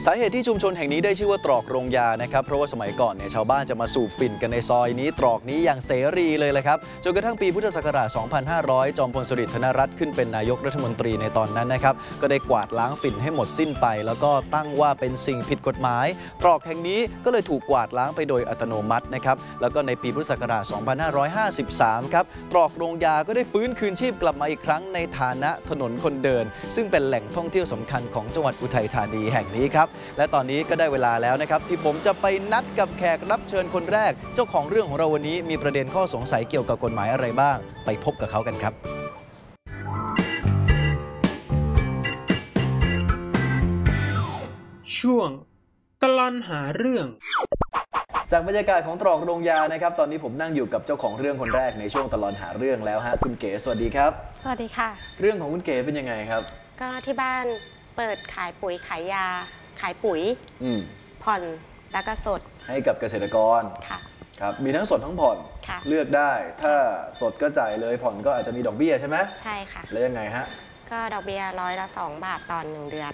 สาเหตุที่ชุมชนแห่งนี้ได้ชื่อว่าตรอกโรงยานะครับเพราะว่าสมัยก่อนเนี่ยชาวบ้านจะมาสูบฝิ่นกันในซอยนี้ตรอกนี้อย่างเสรีเลยแหละครับจนกระทั่งปีพุทธศักราช 2500 จอมพลสฤษดิ์ธนรัตน์ขึ้นเป็นนายกรัฐมนตรีในตอนนั้นนะครับก็ได้กวาดล้างฝิ่นให้หมดสิ้นไปแล้วก็ตั้งว่าเป็นสิ่งผิดกฎหมายตรอกแห่งนี้ก็เลยถูกกวาดล้างไปโดยอัตโนมัตินะครับแล้วก็ในปีพุทธศักราช 2553 ครับตรอกโรงยาก็ได้ฟื้นคืนชีพกลับมาอีกครั้งในฐานะถนนคนเดินซึ่งเป็นแหล่งท่องเที่ยวสำคัญของจังหวัดอุทัยธานีแห่งนี้ครับและตอนนี้ก็ได้เวลาแล้วนะครับที่ผมจะไปนัดกับแขกรับเชิญคนแรกเจ้าของเรื่องของเราวันนี้มีประเด็นข้อสงสัยเกี่ยวกับกฎหมายอะไรบ้างไปพบกับเขากันครับช่วงตลอดหาเรื่องจากบรรยากาศของตรอกโรงยานะครับตอนนี้ผมนั่งอยู่กับเจ้าของเรื่องคนแรกในช่วงตลอดหาเรื่องแล้วฮะคุณเก๋สวัสดีครับสวัสดีค่ะเรื่องของคุณเก๋เป็นยังไงครับก็ที่บ้านเปิดขายปุ๋ยขายยาขายปุ๋ยผ่อนแล้วก็สดให้กับเกษตรกรค่ะครับมีทั้งสดทั้งผ่อนเลือกได้ถ้าสดก็จ่ายเลยผ่อนก็อาจจะมีดอกเบี้ยใช่ไหมใช่ค่ะแล้วยังไงฮะก็ดอกเบี้ย2%ต่อ1เดือน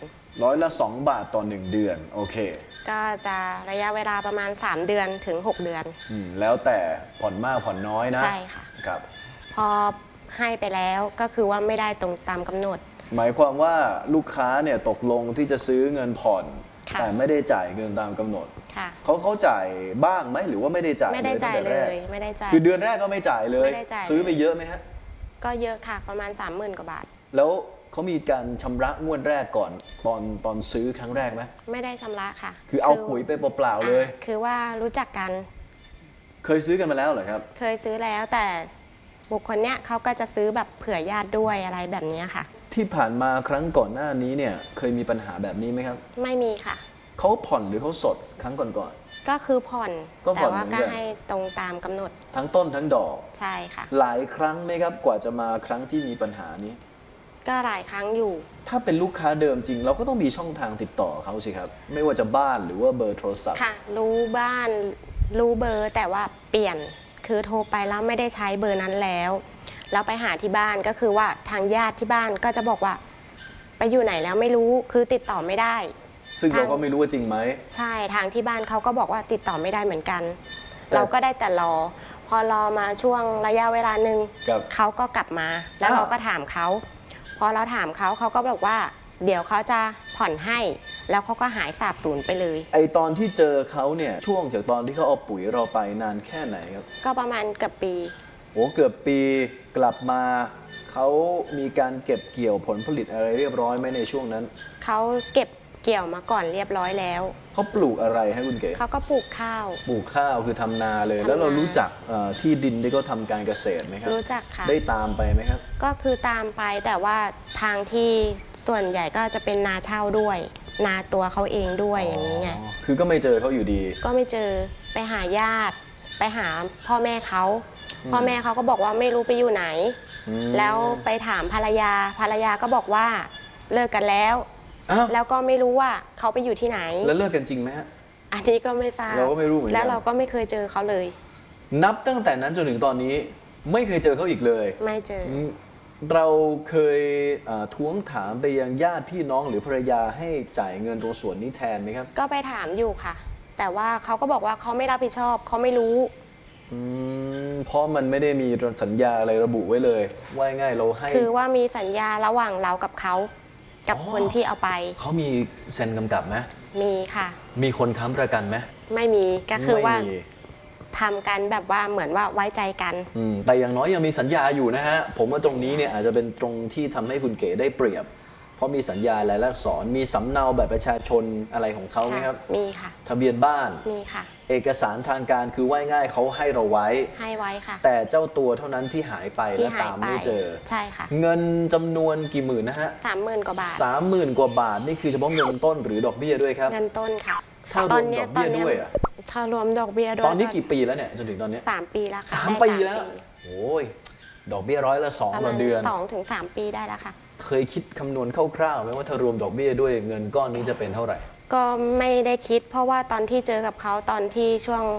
2%ต่อ1เดือนโอเคก็จะระยะเวลาประมาณ3เดือนถึง6เดือนแล้วแต่ผ่อนมากผ่อนน้อยนะใช่ค่ะครับพอให้ไปแล้วก็คือว่าไม่ได้ตรงตามกำหนดหมายความว่าลูกค้าเนี่ยตกลงที่จะซื้อเงินผ่อนแต่ไม่ได้จ่ายเงินตามกำหนดเขาจ่ายบ้างไหมหรือว่าไม่ได้จ่ายไม่ได้จ่ายเลยไม่ได้จ่ายคือเดือนแรกก็ไม่จ่ายเลยซื้อไปเยอะไหมฮะก็เยอะค่ะประมาณ 30,000 กว่าบาทแล้วเขามีการชำระงวดแรกก่อนตอนซื้อครั้งแรกไหมไม่ได้ชำระค่ะคือเอาปุ๋ยไปเปล่าๆเลยคือว่ารู้จักกันเคยซื้อกันมาแล้วเหรอครับเคยซื้อแล้วแต่บุคคลเนี้ยเขาก็จะซื้อแบบเผื่อญาติด้วยอะไรแบบนี้ค่ะที่ผ่านมาครั้งก่อนหน้านี้เนี่ยเคยมีปัญหาแบบนี้ไหมครับไม่มีค่ะเขาผ่อนหรือเขาสดครั้งก่อนๆก็คือผ่อนแต่ว่าก็ให้ตรงตามกำหนดทั้งต้นทั้งดอกใช่ค่ะหลายครั้งไหมครับกว่าจะมาครั้งที่มีปัญหานี้ก็หลายครั้งอยู่ถ้าเป็นลูกค้าเดิมจริงเราก็ต้องมีช่องทางติดต่อเขาสิครับไม่ว่าจะบ้านหรือว่าเบอร์โทรศัพท์ค่ะรู้บ้านรู้เบอร์แต่ว่าเปลี่ยนคือโทรไปแล้วไม่ได้ใช้เบอร์นั้นแล้วไปหาที่บ้านก็คือว่าทางญาติที่บ้านก็จะบอกว่าไปอยู่ไหนแล้วไม่รู้คือติดต่อไม่ได้ซึ่งเราก็ไม่รู้ว่าจริงไหมใช่ทางที่บ้านเขาก็บอกว่าติดต่อไม่ได้เหมือนกันเราก็ได้แต่รอพอรอมาช่วงระยะเวลาหนึ่งเขาก็กลับมาแล้วเราก็ถามเขาพอเราถามเขาเขาก็บอกว่าเดี๋ยวเขาจะผ่อนให้แล้วเขาก็หายสาบสูญไปเลยไอตอนที่เจอเขาเนี่ยช่วงจากตอนที่เขาเอาปุ๋ยเราไปนานแค่ไหนครับก็ประมาณเกือบปีโอ้เกือบปีกลับมาเขามีการเก็บเกี่ยวผลผลิตอะไรเรียบร้อยไหมในช่วงนั้นเขาเก็บเกี่ยวมาก่อนเรียบร้อยแล้วเขาปลูกอะไรให้คุณเก๋เขาก็ปลูกข้าวคือทำนาเลยแล้วเรารู้จักที่ดินที่เขาทำการเกษตรไหมครับรู้จักค่ะได้ตามไปไหมครับก็คือตามไปแต่ว่าทางที่ส่วนใหญ่ก็จะเป็นนาเช่าด้วยนาตัวเขาเองด้วยอย่างนี้ไงคือก็ไม่เจอเขาอยู่ดีก็ไม่เจอไปหาญาติไปหาพ่อแม่เขาพ่อแม่เขาก็บอกว่าไม่รู้ไปอยู่ไหนแล้วไปถามภรรยาก็บอกว่าเลิกกันแล้วแล้วก็ไม่รู้ว่าเขาไปอยู่ที่ไหนแล้วเลิกกันจริงไหมฮะอันนี้ก็ไม่ทราบเราก็ไม่รู้เหมือนกันแล้วเราก็ไม่เคยเจอเขาเลยนับตั้งแต่นั้นจนถึงตอนนี้ไม่เคยเจอเขาอีกเลยไม่เจอเราเคยท้วงถามไปยังญาติพี่น้องหรือภรรยาให้จ่ายเงินตรงส่วนนี้แทนไหมครับก็ไปถามอยู่ค่ะแต่ว่าเขาก็บอกว่าเขาไม่รับผิดชอบเขาไม่รู้เพราะมันไม่ได้มีสัญญาอะไรระบุไว้เลยว่าง่ายเราให้คือว่ามีสัญญาระหว่างเรากับเขากับคนที่เอาไปเขามีเซ็นกำกับไหมมีค่ะมีคนค้ำประกันไหมไม่มีก็คือว่าทำกันแบบว่าเหมือนว่าไว้ใจกันแต่อย่างน้อยยังมีสัญญาอยู่นะฮะผมว่าตรงนี้เนี่ยอาจจะเป็นตรงที่ทำให้คุณเก๋ได้เปรียบเพราะมีสัญญาลายลักษณ์อักษรมีสำเนาแบบประชาชนอะไรของเขาไหมครับมีค่ะทะเบียนบ้านมีค่ะเอกสารทางการคือว่าง่ายเขาให้เราไว้ค่ะแต่เจ้าตัวเท่านั้นที่หายไปและตามไม่เจอใช่ค่ะเงินจำนวนกี่หมื่นนะฮะ 30,000 กว่าบาท 30,000 กว่าบาทนี่คือเฉพาะเงินต้นหรือดอกเบี้ยด้วยครับเงินต้นค่ะถ้ารวมดอกเบี้ยด้วยอ่ะถ้ารวมดอกเบี้ยด้วยตอนนี้กี่ปีแล้วเนี่ยจนถึงตอนนี้ 3 ปีแล้วค่ะ 3 ปีแล้วโอ้ยดอกเบี้ย2%ต่อเดือน 2 ถึง 3 ปีได้แล้วค่ะเคยคิดคำนวณคร่าวๆไหมว่าถ้ารวมดอกเบี้ยด้วยเงินก้อนนี้จะเป็นเท่าไหร่ก็ไม่ได้คิดเพราะว่าตอนที่เจอกับเขาตอนที่ช่วง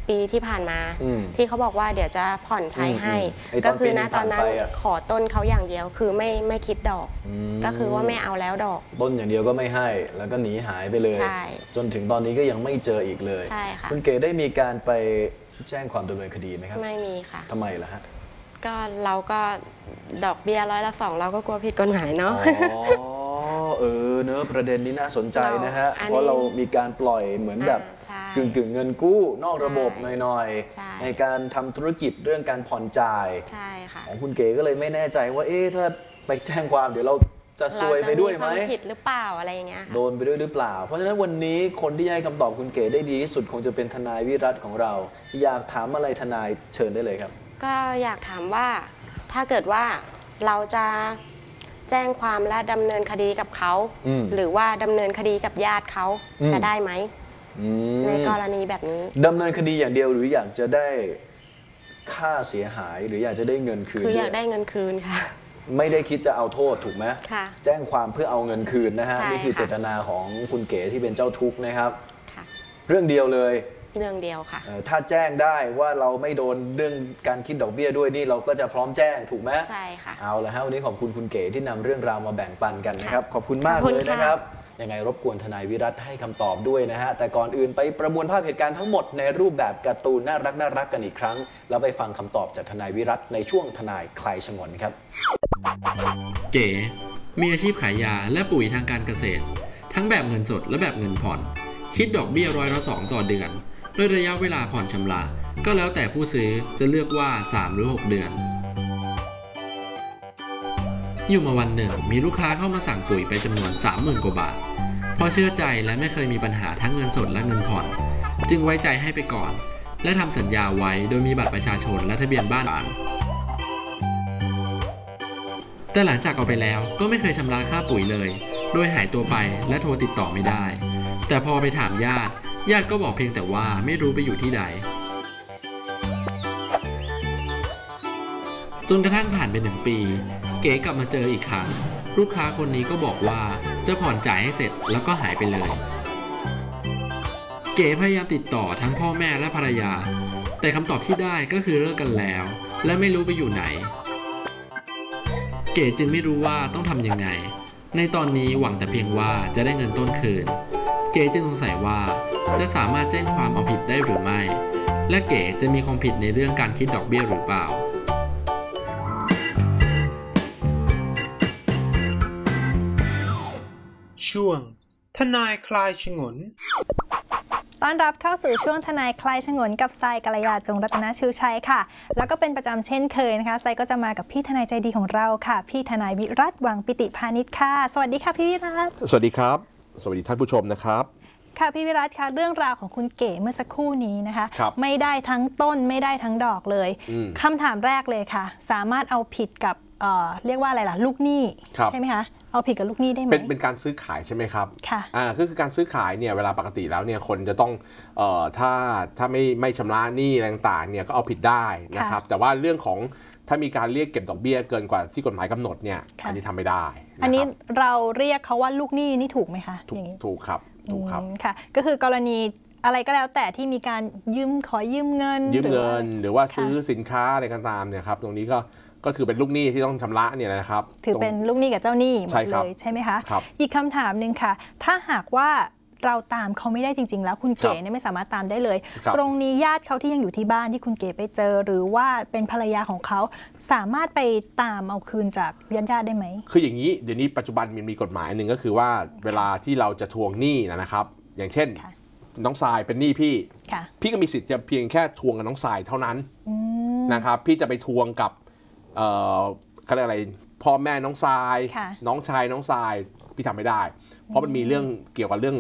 ปีที่ผ่านมาที่เขาบอกว่าเดี๋ยวจะผ่อนใช้ให้ก็คือณตอนนั้นขอต้นเขาอย่างเดียวคือไม่คิดดอกก็คือว่าไม่เอาแล้วดอกต้นอย่างเดียวก็ไม่ให้แล้วก็หนีหายไปเลยจนถึงตอนนี้ก็ยังไม่เจออีกเลยใช่ค่ะคุณเก๋ได้มีการไปแจ้งความดำเนินคดีไหมครับไม่มีค่ะทำไมล่ะฮะก็เราก็ดอกเบี้ย2%เราก็กลัวผิดกฎหมายเนาะเนื้อประเด็นนี้น่าสนใจนะฮะเพราะเรามีการปล่อยเหมือนแบบกึ่งเงินกู้นอกระบบหน่อยๆในการทำธุรกิจเรื่องการผ่อนจ่ายของคุณเก๋ก็เลยไม่แน่ใจว่าถ้าไปแจ้งความเดี๋ยวเราจะซวยไปด้วยไหมผิดหรือเปล่าอะไรอย่างเงี้ยโดนไปด้วยหรือเปล่าเพราะฉะนั้นวันนี้คนที่ให้คำตอบคุณเก๋ได้ดีที่สุดคงจะเป็นทนายวิรัตของเราอยากถามอะไรทนายเชิญได้เลยครับก็อยากถามว่าถ้าเกิดว่าเราจะแจ้งความและดำเนินคดีกับเขาหรือว่าดำเนินคดีกับญาติเขาจะได้ไหมในกรณีแบบนี้ดำเนินคดีอย่างเดียวหรืออยากจะได้ค่าเสียหายหรืออยากจะได้เงินคืนคืออยากได้เงินคืนค่ะไม่ได้คิดจะเอาโทษถูกไหมแจ้งความเพื่อเอาเงินคืนนะฮะนี่คือเจตนาของคุณเก๋ที่เป็นเจ้าทุกข์นะครับเรื่องเดียวเลยเรื่องเดียวค่ะถ้าแจ้งได้ว่าเราไม่โดนเรื่องการคิดดอกเบี้ยด้วยนี่เราก็จะพร้อมแจ้งถูกไหมใช่ค่ะเอาละฮะวันนี้ขอบคุณคุณเก๋ที่นำเรื่องราวมาแบ่งปันกันนะครับขอบคุณมากเลยนะครับยังไงรบกวนทนายวิรัตให้คำตอบด้วยนะฮะแต่ก่อนอื่นไปประมวลภาพเหตุการณ์ทั้งหมดในรูปแบบการ์ตูนน่ารักกันอีกครั้งแล้วไปฟังคำตอบจากทนายวิรัตในช่วงทนายคลายฉงนครับเก๋มีอาชีพขายยาและปุ๋ยทางการเกษตรทั้งแบบเงินสดและแบบเงินผ่อนคิดดอกเบี้ย2%ต่อเดือนด้วยระยะเวลาผ่อนชำระก็แล้วแต่ผู้ซื้อจะเลือกว่า3หรือ6เดือนอยู่มาวันหนึ่งมีลูกค้าเข้ามาสั่งปุ๋ยไปจำนวน 30,000 กว่าบาทเพราะเชื่อใจและไม่เคยมีปัญหาทั้งเงินสดและเงินผ่อนจึงไว้ใจให้ไปก่อนและทำสัญญาไว้โดยมีบัตรประชาชนและทะเบียนบ้านแต่หลังจากเอาไปแล้วก็ไม่เคยชำระค่าปุ๋ยเลยโดยหายตัวไปและโทรติดต่อไม่ได้แต่พอไปถามญาติก็บอกเพียงแต่ว่าไม่รู้ไปอยู่ที่ใดจนกระทั่งผ่านไป1 ปีเก๋กลับมาเจออีกครั้งลูกค้าคนนี้ก็บอกว่าจะผ่อนจ่ายให้เสร็จแล้วก็หายไปเลยเก๋พยายามติดต่อทั้งพ่อแม่และภรรยาแต่คำตอบที่ได้ก็คือเลิกกันแล้วและไม่รู้ไปอยู่ไหนเก๋จึงไม่รู้ว่าต้องทำยังไงในตอนนี้หวังแต่เพียงว่าจะได้เงินต้นคืนเก๋จึงสงสัยว่าจะสามารถแจ้งความเอาผิดได้หรือไม่และเก๋จะมีความผิดในเรื่องการคิดดอกเบี้ยหรือเปล่าช่วงทนายคลายฉงนต้อนรับเข้าสู่ช่วงทนายคลายฉงนกับทรายกัลยาจงรัตนชูชัยค่ะแล้วก็เป็นประจำเช่นเคยนะคะทรายก็จะมากับพี่ทนายใจดีของเราค่ะพี่ทนายวิรัตหวังปิติพานิชค่ะสวัสดีค่ะพี่วิรัตสวัสดีครับสวัสดีท่านผู้ชมนะครับค่ะพี่วิรัตค่ะเรื่องราวของคุณเก๋เมื่อสักครู่นี้นะคะไม่ได้ทั้งต้นไม่ได้ทั้งดอกเลยคำถามแรกเลยค่ะสามารถเอาผิดกับเรียกว่าอะไรล่ะลูกหนี้ใช่ไหมคะเอาผิดกับลูกหนี้ได้ไหมเป็นการซื้อขายใช่ไหมครับค่ะคือการซื้อขายเนี่ยเวลาปกติแล้วเนี่ยคนจะต้องถ้าไม่ชำระหนี้อะไรต่างๆเนี่ยก็เอาผิดได้นะครับแต่ว่าเรื่องของถ้ามีการเรียกเก็บดอกเบี้ยเกินกว่าที่กฎหมายกำหนดเนี่ยอันนี้ทำไม่ได้อันนี้เราเรียกเขาว่าลูกหนี้นี่ถูกไหมคะถูกครับค่ะก็คือกรณีอะไรก็แล้วแต่ที่มีการขอยืมเงินหรือว่าซื้อสินค้าอะไรก็ตามเนี่ยครับตรงนี้ก็ถือเป็นลูกหนี้ที่ต้องชำระเนี่ยนะครับถือเป็นลูกหนี้กับเจ้าหนี้หมดเลยใช่ไหมคะอีกคำถามหนึ่งค่ะถ้าหากว่าเราตามเขาไม่ได้จริงๆแล้วคุณเก๋เนี่ยไม่สามารถตามได้เลยตรงนี้ญาติเขาที่ยังอยู่ที่บ้านที่คุณเก๋ไปเจอหรือว่าเป็นภรรยาของเขาสามารถไปตามเอาคืนจากญาติได้ไหมคืออย่างนี้เดี๋ยวนี้ปัจจุบันมีกฎหมายหนึ่งก็คือว่าเวลาที่เราจะทวงหนี้นะครับอย่างเช่นน้องทรายเป็นหนี้พี่ก็มีสิทธิ์จะเพียงแค่ทวงกับน้องทรายเท่านั้นนะครับพี่จะไปทวงกับเขาเรียกอะไรพ่อแม่น้องทรายน้องชายน้องทรายพี่ทำไม่ได้เพราะมันมีเรื่องเกี่ยวกับเรื่อง